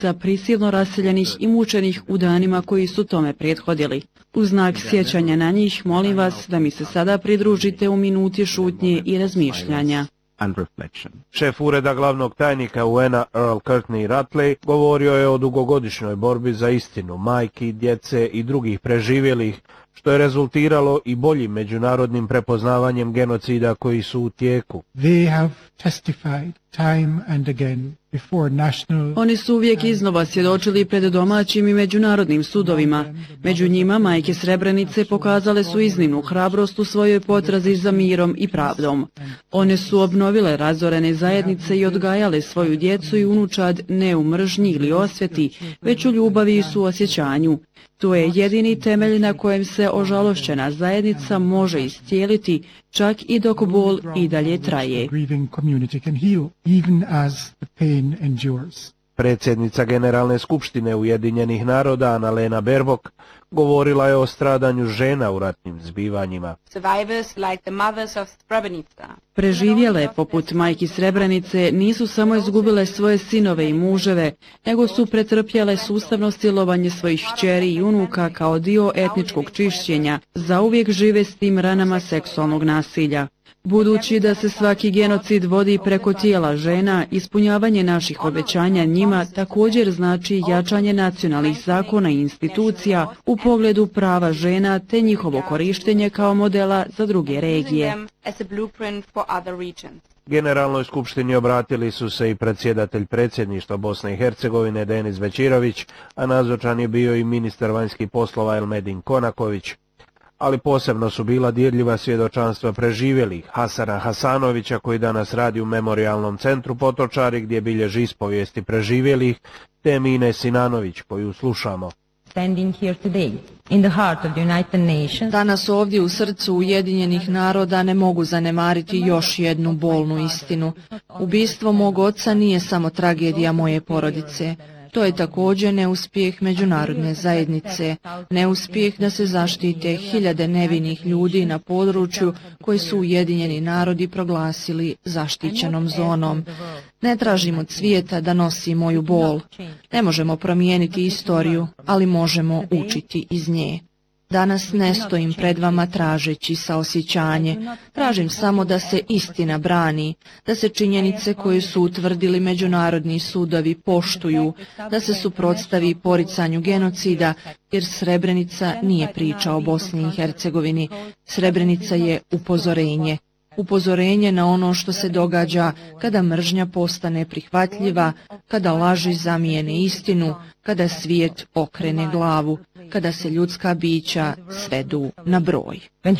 prisilno raseljenih i mučenih u danima koji su tome prethodili. U znak sjećanja na njih molim vas da mi se sada pridružite u minuti šutnje i razmišljanja. Šef ureda glavnog tajnika UN-a Earl Courtney Ratley govorio je o dugogodišnjoj borbi za istinu majki, djece i drugih preživjelih, što je rezultiralo i boljim međunarodnim prepoznavanjem genocida koji su u tijeku. Oni su uvijek iznova svjedočili pred domaćim i međunarodnim sudovima. Među njima majke Srebrenice pokazale su iznimnu hrabrost u svojoj potrazi za mirom i pravdom. One su obnovile razorene zajednice i odgajale svoju djecu i unučad ne u mržnji ili osveti, već u ljubavi i suosjećanju. To je jedini temelj na kojem se ožalošćena zajednica može iscijeliti, čak i dok bol i dalje traje. Predsjednica Generalne skupštine Ujedinjenih naroda Annalena Baerbock govorila je o stradanju žena u ratnim zbivanjima. Preživjele, poput majki Srebrenice, nisu samo izgubile svoje sinove i muževe, nego su pretrpjele sustavno silovanje svojih kćeri i unuka kao dio etničkog čišćenja, zauvijek žive s tim ranama seksualnog nasilja. Budući da se svaki genocid vodi preko tijela žena, ispunjavanje naših obećanja njima također znači jačanje nacionalnih zakona i institucija u pogledu prava žena te njihovo korištenje kao modela za druge regije. Generalnoj skupštini obratili su se i predsjedatelj predsjedništva Bosne i Hercegovine Denis Bećirović, a nazočan je bio i ministar vanjskih poslova Elmedin Konaković. Ali posebno su bila dirljiva svjedočanstva preživjelih Hasana Hasanovića, koji danas radi u Memorijalnom centru Potočari gdje bilježi ispovijesti preživjelih, te Mine Sinanović koju slušamo. Danas ovdje u srcu Ujedinjenih naroda ne mogu zanemariti još jednu bolnu istinu. Ubistvo mog oca nije samo tragedija moje porodice. To je također neuspjeh međunarodne zajednice, neuspjeh da se zaštite hiljade nevinih ljudi na području koji su Ujedinjeni narodi proglasili zaštićenom zonom. Ne tražim od svijeta da nosi moju bol. Ne možemo promijeniti istoriju, ali možemo učiti iz nje. Danas ne stojim pred vama tražeći saosjećanje, tražim samo da se istina brani, da se činjenice koje su utvrdili međunarodni sudovi poštuju, da se suprotstavi poricanju genocida, jer Srebrenica nije priča o Bosni i Hercegovini, Srebrenica je upozorenje. Upozorenje na ono što se događa kada mržnja postane prihvatljiva, kada laži zamijene istinu, kada svijet okrene glavu, kada se ljudska bića svedu na broj.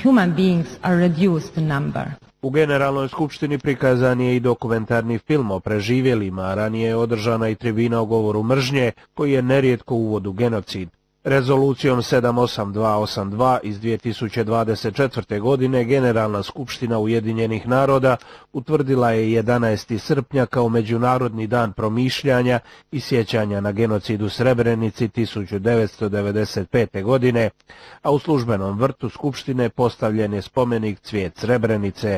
U Generalnoj skupštini prikazan je i dokumentarni film o preživjelima, a ranije je održana i tribina o govoru mržnje, koji je nerijetko uvod u genocid. Rezolucijom 78282 iz 2024. godine Generalna skupština Ujedinjenih naroda utvrdila je 11. srpnja kao Međunarodni dan promišljanja i sjećanja na genocid u Srebrenici 1995. godine, a u službenom vrtu skupštine postavljen je spomenik Cvijet Srebrenice.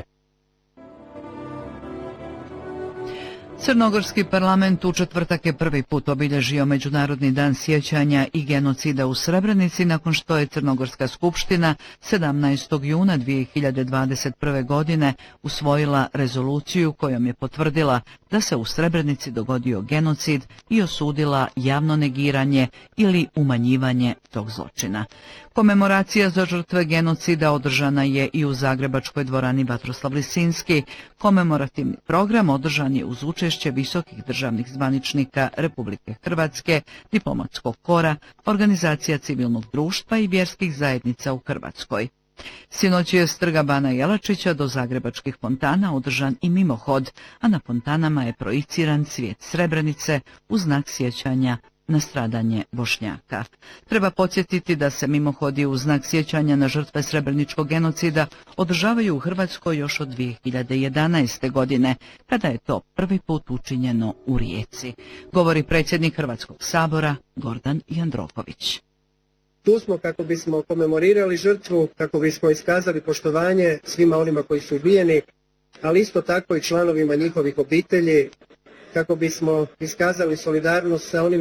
Crnogorski parlament u četvrtak je prvi put obilježio Međunarodni dan sjećanja i genocida u Srebrenici nakon što je Crnogorska skupština 17. juna 2021. godine usvojila rezoluciju kojom je potvrdila da se u Srebrenici dogodio genocid i osudila javno negiranje ili umanjivanje tog zločina. Komemoracija za žrtve genocida održana je i u zagrebačkoj dvorani Vatroslav Lisinski. Komemorativni program održan je uz učešće visokih državnih zvaničnika Republike Hrvatske, diplomatskog kora, organizacija civilnog društva i vjerskih zajednica u Hrvatskoj. Sinoć je s trga Bana Jelačića do zagrebačkih fontana održan i mimohod, a na fontanama je projiciran cvijet Srebrenice u znak sjećanja na stradanje Bošnjaka. Treba podsjetiti da se mimohodi u znak sjećanja na žrtve srebreničkog genocida održavaju u Hrvatskoj još od 2011. godine, kada je to prvi put učinjeno u Rijeci, govori predsjednik Hrvatskog sabora Gordan Jandroković. Tu smo kako bismo komemorirali žrtvu, kako bismo iskazali poštovanje svima onima koji su ubijeni, ali isto tako i članovima njihovih obitelji, kako bismo iskazali solidarnost sa onima